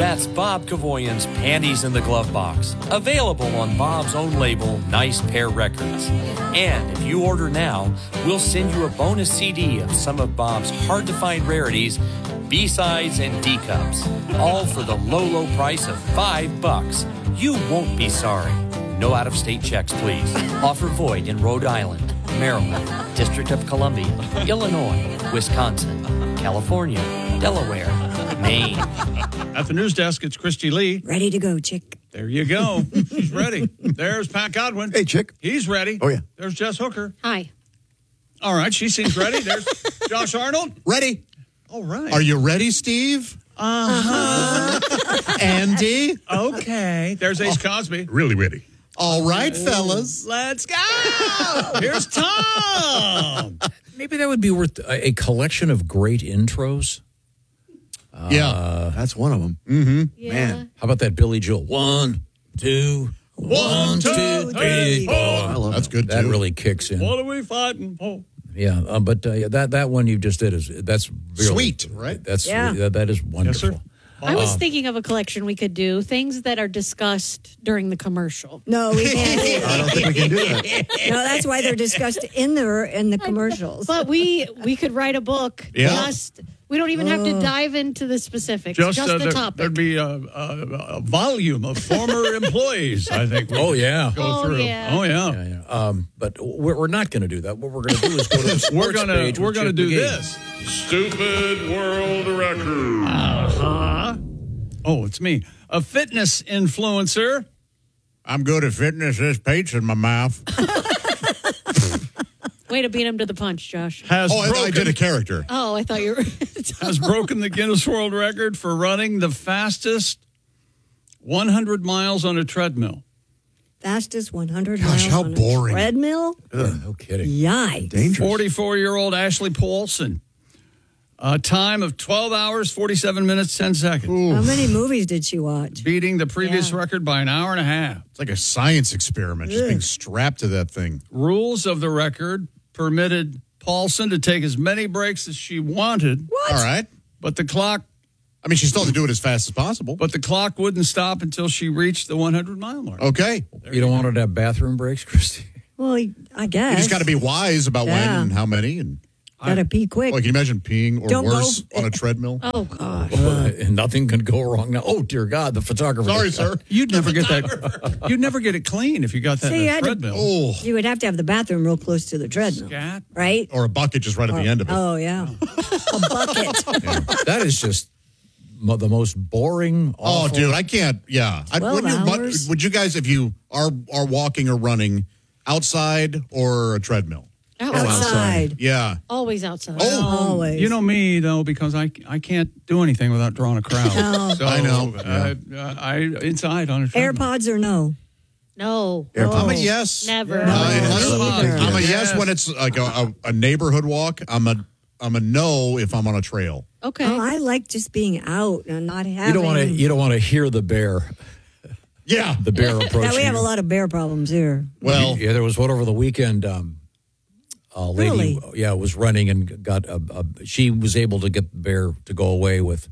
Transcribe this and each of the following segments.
That's Bob Kavoyan's Panties in the Glove Box. Available on Bob's own label, Nice Pair Records. And if you order now, we'll send you a bonus CD of some of Bob's hard-to-find rarities, B-sides, and D-cups. All for the low, low price of $5. You won't be sorry. No out-of-state checks, please. Offer void in Rhode Island, Maryland, District of Columbia, Illinois, Wisconsin, California, Delaware, Maine. At the news desk, it's Christy Lee. Ready to go, Chick. There you go. She's ready. There's Pat Godwin. Hey, Chick. He's ready. Oh, yeah. There's Jess Hooker. Hi. All right, she seems ready. There's Josh Arnold. Ready. All right. Are you ready, Steve? Andy? Okay. There's Ace Cosby. Really ready. All right, fellas. Let's go. Here's Tom. Maybe that would be worth a collection of great intros. Yeah. That's one of them. Mm-hmm. Yeah. Man. How about that Billy Joel? 1, 2, 1, 2, 3, 4. I love That's good, That too. really kicks in. What are we fighting for? Yeah, but that one you just did that's really, Sweet, right? That's Yeah. that is wonderful. Yes, sir. I was thinking of a collection we could do, things that are discussed during the commercial. No, we can't do I that. don't think we can do that. No, that's why they're discussed in the commercials. But we could write a book. Yeah. We don't even have to dive into the specifics. Just the topic. There'd be a volume of former employees, I think. we Oh could yeah. Go through. yeah. Oh, yeah. Yeah. But we're not going to do that. What we're going to do is go to the sports We're gonna page. with Chip do McGee. this. Stupid world record. Uh-huh. Oh, it's me. A fitness influencer. I'm good at fitness. There's pizza in my mouth. Way to beat him to the punch, Josh. Has I did a character. Oh, I thought you were. has broken the Guinness World Record for running the fastest 100 miles on a treadmill. Fastest 100 Gosh, miles how on a boring. treadmill? No kidding. Yikes. Dangerous. 44-year-old Ashley Paulson. A time of 12 hours, 47 minutes, 10 seconds. How many movies did she watch? Beating the previous Yeah. record by an hour and a half. It's like a science experiment, just being strapped to that thing. Rules of the record permitted Paulson to take as many breaks as she wanted, All right. but the clock She still had to do it as fast as possible. wouldn't stop until she reached the 100-mile mark. Okay. You don't want her to have bathroom breaks, Christy? Well, I guess. You just got to be wise about when Yeah. and how many. And Got to pee quick. can you imagine peeing or Don't worse go- on a treadmill? Oh, gosh. And nothing can go wrong now. Oh dear God, the photographer. Sorry, sir. You'd never get that. You'd never get it clean if you got that See, in you a had to- treadmill. Oh, You would have to have the bathroom real close to the treadmill, Scat. right? or a bucket just right at the end of it. Oh, yeah. A bucket. That is just the most boring. Oh, Awful. dude, I can't. Yeah. 12 hours? Would you guys, if you are walking or running, outside or a treadmill? Outside. Yeah. Always outside. Always. You know me though, because I can't do anything without drawing a crowd. No. So, I know. I inside on a treadmill. AirPods or no? No. I'm a yes. Never. No, I'm a Yes. yes when it's like a neighborhood walk. I'm a no if I'm on a trail. Okay. Oh, I like just being out and not having. You don't want to hear the bear Yeah. approaching. Yeah, we have you. a lot of bear problems here. Well, Yeah, there was one over the weekend. A lady, Really? was running and got she was able to get the bear to go away with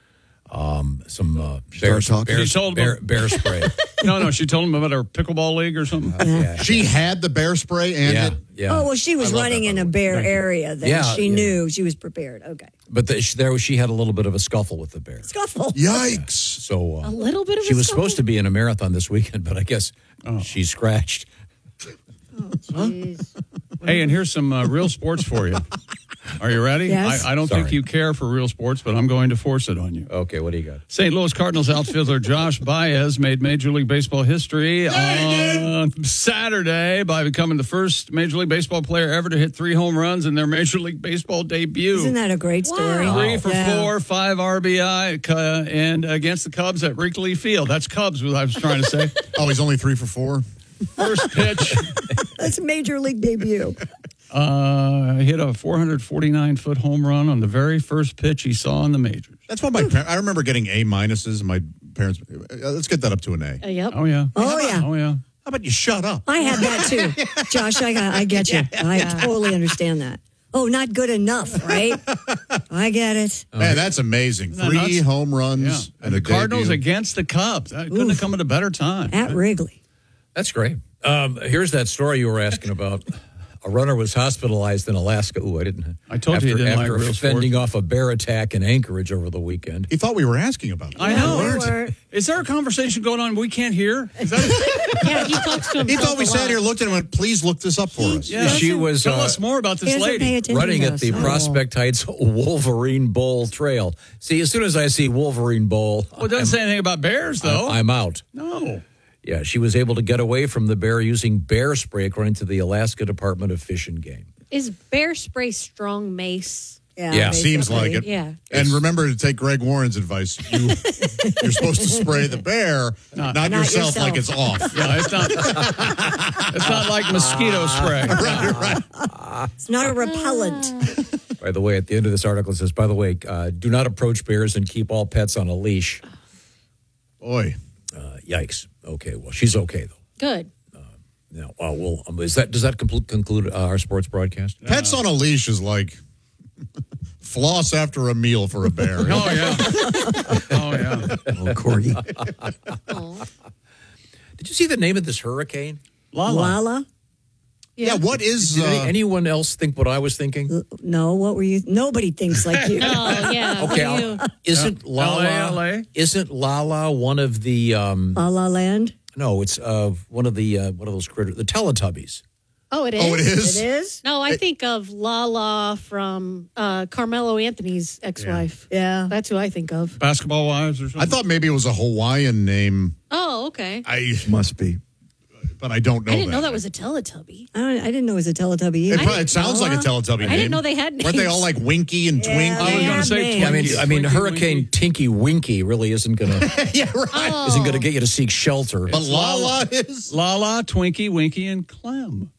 some bear talking? She told him- bear spray. No, she told him about her pickleball league or something. Yeah, she had the bear spray and yeah, it. yeah. Oh, well, she was love running that, in by a the way. bear Thank you. area. Then Yeah, she yeah. knew she was prepared. Okay. But she had a little bit of a scuffle with the bear. Scuffle. Yikes. So A little bit of she a was scuffle? supposed to be in a marathon this weekend, but I guess she scratched. Jeez. Hey, and here's some real sports for you. Are you ready? Yes. I don't think Sorry. you care for real sports, but I'm going to force it on you. Okay, what do you got? St. Louis Cardinals outfielder Josh Baez made Major League Baseball history on Saturday by becoming the first Major League Baseball player ever to hit 3 home runs in their Major League Baseball debut. Isn't that a great story? Wow. 3 for Yeah. 4, 5 RBI, and against the Cubs at Wrigley Field. That's Cubs, what I was trying to say. Oh, he's only 3 for 4. First pitch, That's a major league debut. hit a 449-foot home run on the very first pitch he saw in the majors. That's what I remember getting A minuses. My parents. Let's get that up to an A. Yep. Oh, yeah. Oh, yeah. Oh, yeah. How about you shut up? I had that too. Josh, I get you. I totally understand that. Oh, not good enough, right? I get it. Man, that's amazing. Isn't that 3 nuts? home runs Yeah. and the a Cardinals debut. against the Cubs. That couldn't have come at a better time. At Wrigley. That's great. Here's that story you were asking about. A runner was hospitalized in Alaska. Ooh, I didn't. I told you you didn't like after real fending sports. off a bear attack in Anchorage over the weekend. He thought we were asking about it. I know. we were. Is there a conversation going on we can't hear? Is that Yeah, he talks to himself. He thought we a sat lot. here, looked at him, and went, please look this up for us. yeah. She was Tell us more about He this doesn't pay lady. attention running to at us. the Oh. Prospect Heights Wolverine Bowl Trail. See, as soon as I see Wolverine Bowl, Well, it doesn't say anything about bears, though. I'm out. No. Yeah, she was able to get away from the bear using bear spray, according to the Alaska Department of Fish and Game. Is bear spray strong mace? Yeah, Seems like it. Yeah. And remember to take Greg Warren's advice. You're supposed to spray the bear, not yourself, yourself. like it's off. Yeah, it's not. It's not like mosquito spray. It's not a repellent. By the way, at the end of this article, it says, by the way, do not approach bears and keep all pets on a leash. Boy. Yikes. Okay, well, she's okay, though. Good. Now, does that conclude our sports broadcast? Pets on a leash is like floss after a meal for a bear. Oh, yeah. Oh, yeah. Oh, Corgi. Did you see the name of this hurricane? Lala? Yeah, what is... Did anyone else think what I was thinking? No, what were you? Nobody thinks like you. Oh, yeah. Okay, What do you- isn't Lala LA? isn't Lala one of the La La Land? no, it's one of those critters, the Teletubbies. Oh, it is? Oh, it is? It is? No, I think of Lala from Carmelo Anthony's ex-wife. Yeah. That's who I think of. Basketball wives or something? I thought maybe it was a Hawaiian name. Oh, okay. Must be. But I don't know I didn't know that was a Teletubby. I didn't know it was a Teletubby either. It sounds like a Teletubby name. I didn't know they had names. Weren't they all like Winky and Twinkie? I was going to say Yeah, Twinkie. I mean, Twinkie, Hurricane Winky. Tinky Winky really isn't gonna Yeah, right. isn't gonna get you to seek shelter. But Lala is... Lala, Twinkie, Winky, and Clem.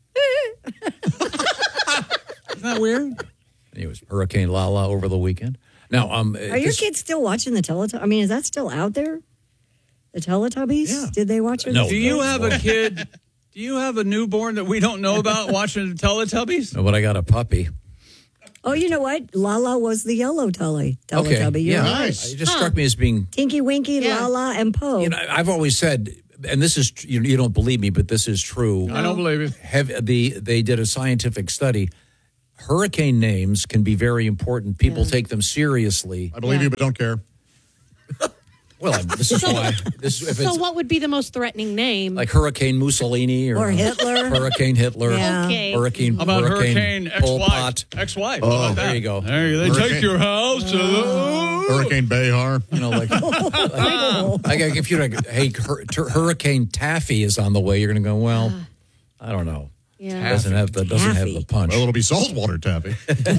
Isn't that weird? Anyways, Hurricane Lala over the weekend. Now, Are your kids still watching the Teletubbies? I mean, is that still out there? The Teletubbies? Yeah. Did they watch it? No. Do you have a kid? Do you have a newborn that we don't know about watching the Teletubbies? But I got a puppy. Oh, you know what? Lala was the yellow Teletubby. Okay, You're yeah, right. Nice. It just struck me as being. Tinky Winky, Yeah. Lala, and Poe. You know, I've always said, and this is you don't believe me, but this is true. I don't believe it. They did a scientific study. Hurricane names can be very important. People take them seriously. I believe you, but don't care. Well, this is why. If So it's what would be the most threatening name? like Hurricane Mussolini Or Hitler. Hurricane Hitler, Yeah. Okay. Hurricane, How about Hurricane Pol ex-wife? Pot. Ex-wife. Oh, How about there that? you go. Hey, they Hurricane- take your house. Hurricane Behar. You know, like if you're like, hey, Hurricane Taffy is on the way, you're going to go, well, I don't know. Yeah. Doesn't have the Taffy. punch. Well, it'll be saltwater taffy.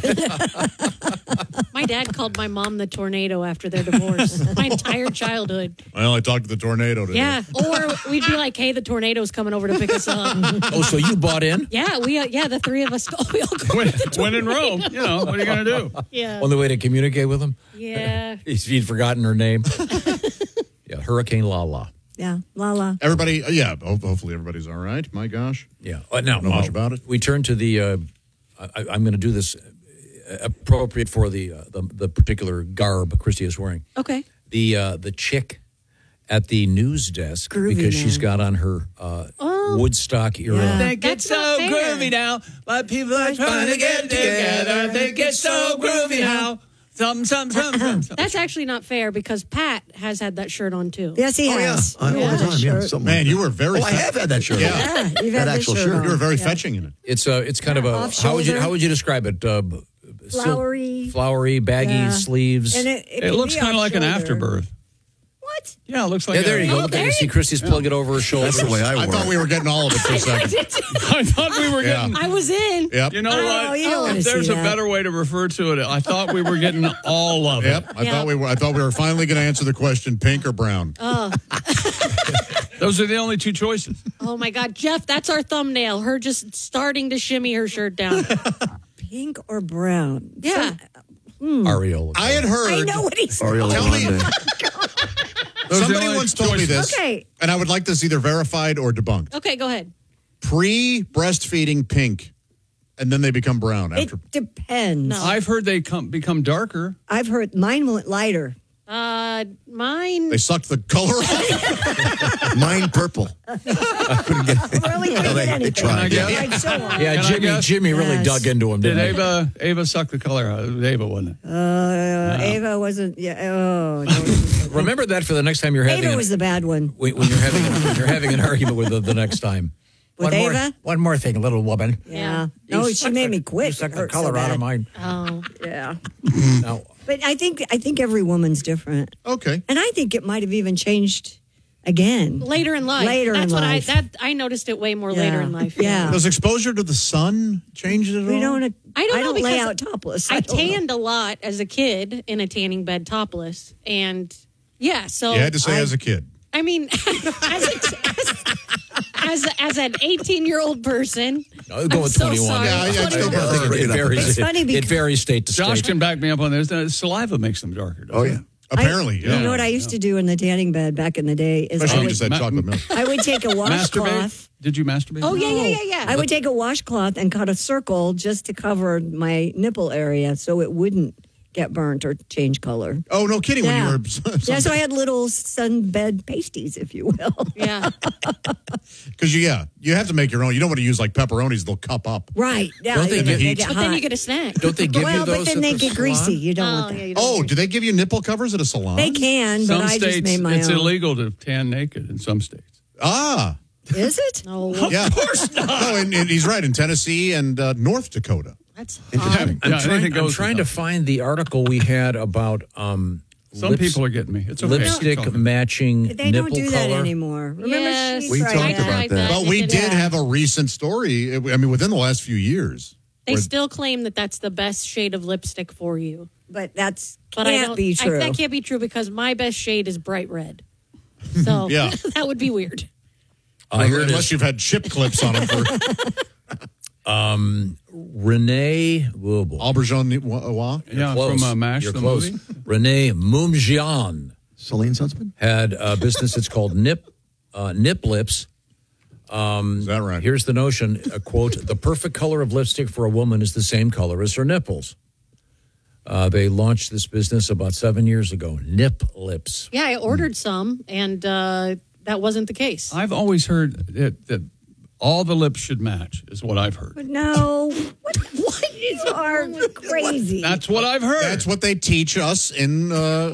My dad called my mom the tornado after their divorce. My entire childhood. Well, I talked to the tornado today. Yeah. Or we'd be like, hey, the tornado's coming over to pick us up. Oh, so you bought in? Yeah, the three of us, we all go When, with the tornado. when in Rome, you know, what are you going to do? Yeah. On the way to communicate with him? Yeah. He'd forgotten her name. Yeah, Hurricane Lala. Yeah, Lala. Everybody, hopefully everybody's all right. My gosh. Yeah. Now, Know much about it? We turn to the. I'm going to do this appropriate for the particular garb Christy is wearing. Okay. The chick at the news desk Groovy because she's man. got on her Woodstock era. Yeah. Think That's it's so not fair. groovy now. But people are trying to get together. Think it's so groovy now. Something. That's actually not fair because Pat has had that shirt on too. Yes, he Oh, yeah. has. All the time. Yeah. Something Man, like you that. were very... Oh, I have had that shirt. Yeah. Yeah, you've That had this actual shirt shirt. on. You were very fetching in it. It's kind of a Off how would shoulder. you describe it? Flowery. baggy Yeah. sleeves. And It can looks be kind of like an off-shoulder. afterbirth. What? Yeah, it looks like Yeah, there a- you go. Oh, Look, there you see you- Christy's plug it over her shoulder. That's the way I I wore thought it. we were getting all of it for a second. I thought we were getting. I was in. Yep. You know Oh, what? you don't wanna If there's see a that. better way to refer to it, I thought we were getting all of it. Yep. I thought we were finally going to answer the question: pink or brown? Those are the only two choices. Oh my God, Jeff, that's our thumbnail. Her just starting to shimmy her shirt down. Pink or brown? Yeah. Areola. I had heard. I know what he's Ariel Tell me- Grande. Those are the Somebody only once told me choices. this, Okay. and I would like this either verified or debunked. Okay, go ahead. Pre-breastfeeding pink And then they become brown after. It depends. I've heard they become darker. I've heard mine went lighter. Mine. They sucked the color off. Mine purple. Really couldn't get anything. tried, yeah. Tried so hard. Yeah, Can I guess? Jimmy really Yes. dug into him, Did didn't he? Ava suck the color out? It was Ava, wasn't it? Ava wasn't. Yeah. Oh. No. Remember that for the next time you're having Ava was the bad one. when you're having an argument with her the next time. With Ava? One more thing, little woman. Yeah. No, she made me quit. You sucked It the hurt color so out bad. of mine. Oh. Yeah. No. But I think every woman's different, Okay. and I think it might have even changed again. Later in life. Later in That's what life. I noticed it way more later in life. Yeah. Does exposure to the sun change it at all? We don't. I don't know lay because out topless. I don't know. tanned a lot as a kid in a tanning bed topless. And yeah, so You had to say as a kid. I mean, as an 18-year-old person, I'll go I'm with so 21. sorry. Yeah, I still 21. got I think it varies. It's funny It because- varies state to Josh state. can back me up on this. Saliva makes them darker. doesn't Oh, it? yeah. Apparently, yeah. You know what I used to do in the tanning bed back in the day is Especially I when you would, just had chocolate milk. I would take a Masturbate? washcloth. Did you masturbate? Oh, yeah. I would take a washcloth and cut a circle just to cover my nipple area so it wouldn't get burnt or change color. Oh, no kidding. Yeah. When you were. Yeah, so I had little sunbed pasties, if you will. Yeah. Because, you have to make your own. You don't want to use like pepperonis, they'll cup up. Right. Yeah, Don't they they get- get But hot. then you get a snack. Don't they give well, you those? but then at they the get greasy. salon? You don't Oh, want yeah, that. you don't Oh, want do they give you nipple covers at a salon? They can, Some but I states, just made my it's own. illegal to tan naked in some states. Ah, Is it? No, yeah. Of course not. No, and he's right. In Tennessee and North Dakota. that's Interesting. I'm Yeah, anything trying goes to with that. find the article we had about Some people are getting me. It's okay. lipstick It's okay. matching They nipple don't do that color. anymore. Remember, Yes. she We tried talked that. about that. But we It did did. have a recent story. I mean, within the last few years. They still claim that that's the best shade of lipstick for you. But that's But I can't don't, be true. that can't be true because my best shade is bright red. So Yeah. that would be weird. Here it Unless is. you've had chip clips on them for Renee Aubergine. Yeah, close. from MASH, You're the close. movie. Renee Mumjian Celine's husband? had a business that's called Nip Lips. Is that right? Here's the notion, a quote, the perfect color of lipstick for a woman is the same color as her nipples. They launched this business about 7 years ago, Nip Lips. Yeah, I ordered some, and that wasn't the case. I've always heard that all the lips should match, is what I've heard. But no. What is crazy? That's what I've heard. That's what they teach us in